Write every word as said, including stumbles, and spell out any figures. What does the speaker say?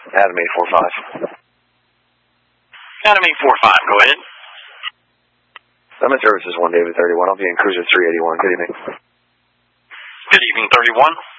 Adam eight four five. Adam eight four five, go ahead. Summit Services one David thirty-one. I'll be in Cruiser three eighty-one. Good evening. Good evening, thirty-one.